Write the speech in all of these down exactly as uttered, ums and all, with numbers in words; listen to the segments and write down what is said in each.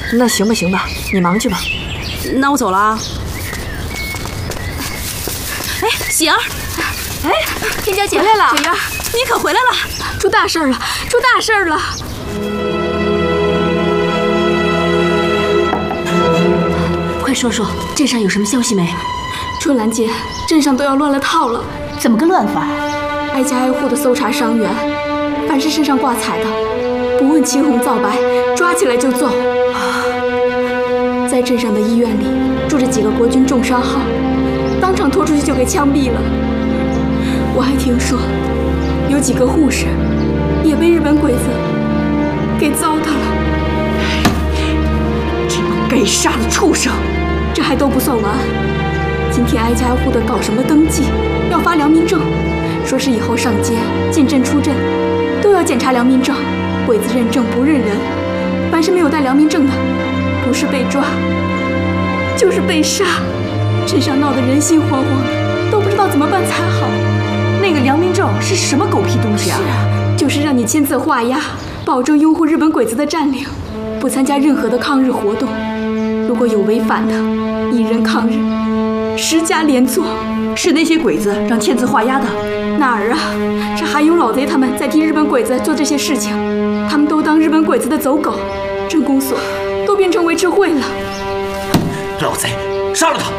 那行吧，行吧，你忙去吧。 那我走了啊。哎，喜儿， 哎，天娇姐回来了。 雪儿，你可回来了， 出大事了，出大事了！ 快说说，镇上有什么消息没？ 春兰姐，镇上都要乱了套了。 怎么个乱法？ 挨家挨户的搜查伤员，凡是身上挂彩的，不问青红皂白，抓起来就揍。在镇上的医院里住着几个国军重伤号，当场拖出去就给枪毙了。我还听说，有几个护士也被日本鬼子给糟蹋了。这帮该杀的畜生！这还都不算完，今天挨家挨户的搞什么登记，要发良民证，说是以后上街、进镇出镇都要检查良民证，鬼子认证不认人，凡是没有带良民证的，不是被抓，就是被杀。镇上闹得人心惶惶的，都不知道怎么办才好。 那个良民证是什么狗屁东西啊？ 是啊，就是让你签字画押，保证拥护日本鬼子的占领，不参加任何的抗日活动。如果有违反的，一人抗日，十家连坐。 是那些鬼子让签字画押的？ 哪儿啊？是韩勇老贼他们在替日本鬼子做这些事情，他们都当日本鬼子的走狗，镇公所都变成维持会了。 老贼，杀了他！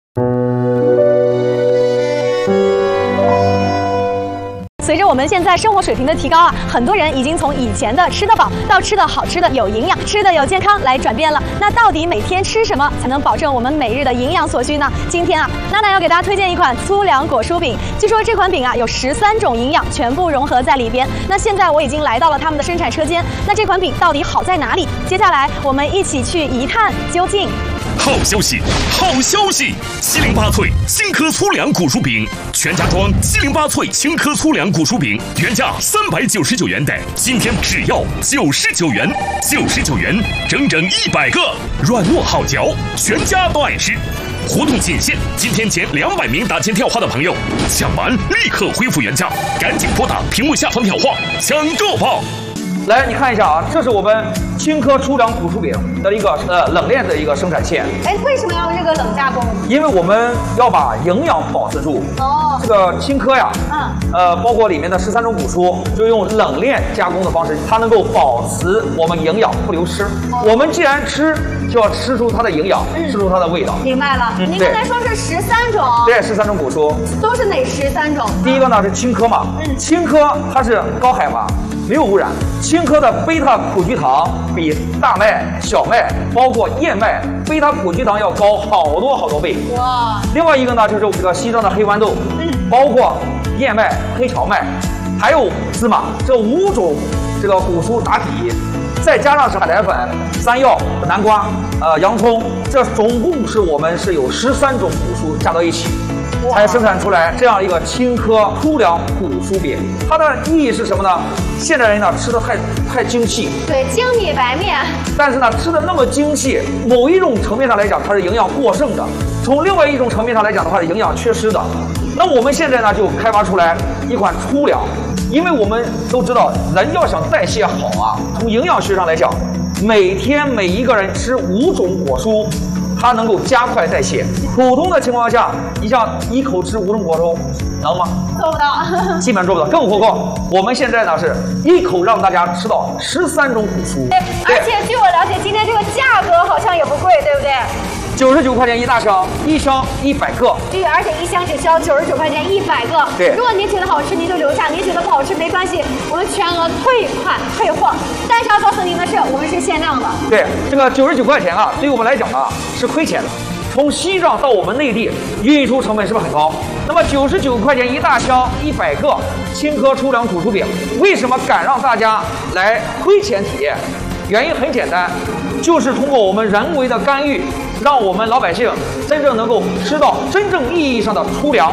随着我们现在生活水平的提高啊，很多人已经从以前的吃得饱到吃的好、吃的有营养、吃的有健康来转变了。那到底每天吃什么才能保证我们每日的营养所需呢？今天啊，娜娜要给大家推荐一款粗粮果蔬饼。据说这款饼啊有十三种营养全部融合在里边。那现在我已经来到了他们的生产车间，那这款饼到底好在哪里？接下来我们一起去一探究竟。 好消息，好消息！七零八脆青稞粗粮果蔬饼，全家装七零八脆青稞粗粮果蔬饼，原价三百九十九元的，今天只要九十九元，九十九元，整整一百个，软糯好嚼，全家都爱吃。活动仅限今天前两百名打进电话的朋友，抢完立刻恢复原价，赶紧拨打屏幕下方电话抢购吧！ 来，你看一下啊，这是我们青稞粗粮果蔬饼的一个呃冷链的一个生产线。 哎，为什么要这个冷加工？ 因为我们要把营养保持住。哦。这个青稞呀，嗯，呃，包括里面的十三种果蔬，就用冷链加工的方式，它能够保持我们营养不流失。哦、我们既然吃，就要吃出它的营养，嗯、吃出它的味道。 明白了。嗯、您刚才说是十三种。 对，十三种果蔬。 都是哪十三种？ 第一个呢是青稞嘛，嗯，青稞它是高海拔。没有污染，青稞的贝塔苦菊糖比大麦、小麦，包括燕麦，贝塔苦菊糖要高好多好多倍。哇！另外一个呢，就是这个西藏的黑豌豆，嗯，包括燕麦、黑荞麦，还有芝麻，这五种这个果蔬打底，再加上是海苔粉、山药、南瓜、呃洋葱，这总共是我们是有十三种果蔬加到一起。才生产出来这样一个青稞粗粮果蔬饼，它的意义是什么呢？现代人呢吃的太太精细， 对，精米白面， 但是呢吃的那么精细，某一种层面上来讲它是营养过剩的，从另外一种层面上来讲的话是营养缺失的。那我们现在呢就开发出来一款粗粮，因为我们都知道人要想代谢好啊，从营养学上来讲，每天每一个人吃五种果蔬。它能够加快代谢。普通的情况下，你像一口吃五种果蔬，能吗？ 做不到， 基本做不到。更何况我们现在呢是一口让大家吃到十三种果蔬。 对，而且据我了解，今天这个价格好像也不贵，对不对？ 九十九块钱一大箱，一箱一百个。 对，而且一箱只需要九十九块钱一百个。 对， 如果您觉得好吃，您就留下；您觉得不好吃，没关系，我们全额退款退货。但是要告诉您的是，我们是限量的。 对，这个九十九块钱啊，对于我们来讲啊是亏钱的。从西藏到我们内地，运输成本是不是很高？那么九十九块钱一大箱一百个青稞粗粮果蔬饼，为什么敢让大家来亏钱体验？原因很简单，就是通过我们人为的干预，让我们老百姓真正能够吃到真正意义上的粗粮。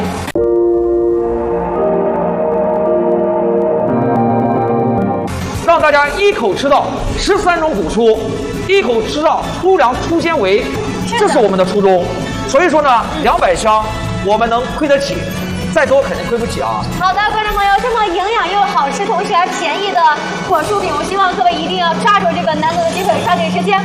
让大家一口吃到十三种果蔬，一口吃到粗粮粗纤维，这是我们的初衷。所以说呢，两百箱我们能亏得起，再多肯定亏不起啊。 好的，观众朋友，这么营养又好吃，同时还便宜的果蔬饼，我希望各位一定要抓住这个难得的机会，抓紧时间